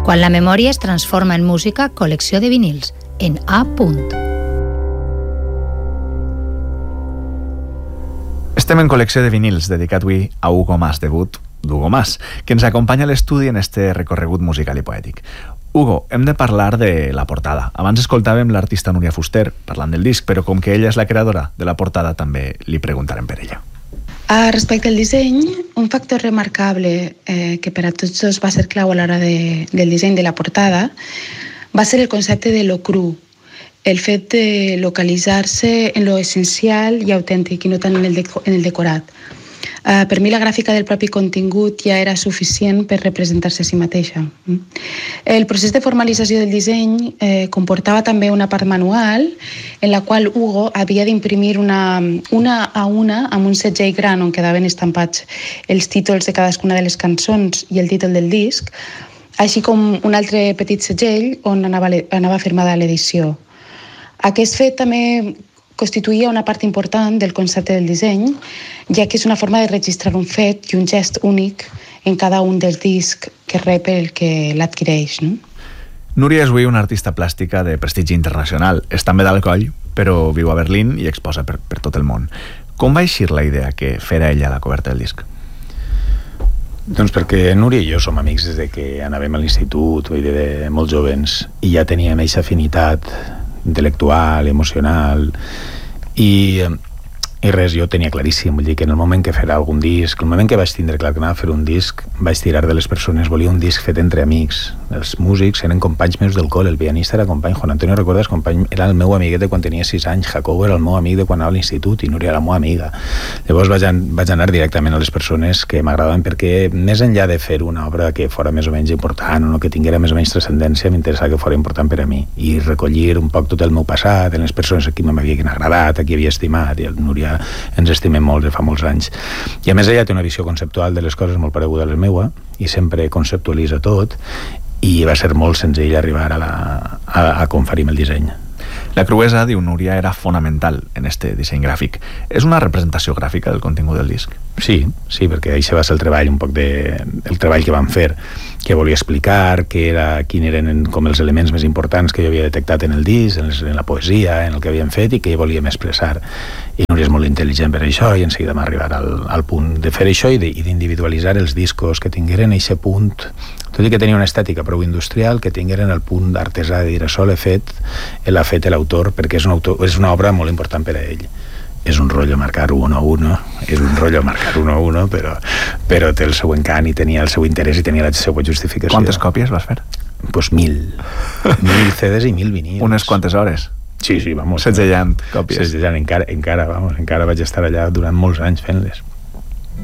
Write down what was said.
Quan la memòria es transforma en música, col·lecció de vinils, en A. Estem en col·lecció de vinils, dedicat avui a Hugo Mas, debut d'Hugo Mas, que ens acompanya a l'estudi en este recorregut musical i poètic. Hugo, hem de parlar de la portada. Abans escoltàvem l'artista Núria Fuster parlant del disc, però com que ella és la creadora de la portada, també li preguntarem per ella. Respecte al disseny, un factor remarcable que per a tots dos va ser clau a l'hora del disseny de la portada va ser el concepte de lo cru, el fet de localitzar-se en lo essencial i autèntic i no tant en el decorat. Per mi la gràfica del propi contingut ja era suficient per representar-se a si mateixa. El procés de formalització del disseny comportava també una part manual en la qual Hugo havia d'imprimir una a una amb un segell gran on quedaven estampats els títols de cadascuna de les cançons i el títol del disc, així com un altre petit segell on anava firmada l'edició. Aquest fet també constituïa una part important del concepte del disseny, ja que és una forma de registrar un fet i un gest únic en cada un dels discs que rep el que l'adquireix. Núria és avui una artista plàstica de prestigi internacional. És també d'Alcoll, però viu a Berlín i exposa per tot el món. Com va eixir la idea que fera ella la coberta del disc? Doncs perquè Núria i jo som amics des de que anàvem a l'institut, vull dir, de molt jovens, i ja teníem aquesta afinitat intel·lectual, emocional, i res, jo tenia claríssim, vull dir que en el moment que farà algun disc, el moment que vaig tindre clar que anava a fer un disc, vaig tirar de les persones, volia un disc fet entre amics. Els músics eren companys meus del col, el pianista era company, Juan Antonio Recordes company, era el meu amiguet de quan tenia 6 anys, Jacobo era el meu amic de quan anava a l'institut i Núria era la meva amiga. Llavors vaig anar directament a les persones que m'agradaven, perquè més enllà de fer una obra que fora més o menys important o no, que tinguera més o menys transcendència, m'interessava que fora important per a mi i recollir un poc tot el meu passat en les persones a qui m'havien agradat, a qui havia estimat, i el Núria ens estimem molt de fa molts anys. I a més ella té una visió conceptual de les coses molt pareguda a la meua i sempre conceptualitza tot, i va ser molt senzill arribar a com faríem el disseny. La cruesa, diu Núria, era fonamental en este disseny gràfic. És una representació gràfica del contingut del disc? Sí, perquè això va ser el treball, un poc el treball que vam fer, que volia explicar quins eren com els elements més importants que jo havia detectat en el disc, en la poesia, en el que havíem fet i que volíem expressar. I Núria és molt intel·ligent per això i en seguida vam arribar al punt de fer això i d'individualitzar els discos que tingueren aquest punt, tot i que tenia una estètica prou industrial, que tingueren el punt artesà de dir això l'ha fet l'autor, perquè és una obra molt important per a ell. És un rotllo marcar 1-1, però té el seu encant i tenia el seu interès i tenia la seva justificació. Quantes còpies vas fer? Pues 1.000 CDs i 1.000 vinils. Unes quantes hores? Sí, vamos. Segellant còpies. Encara vaig estar allà durant molts anys fent-les.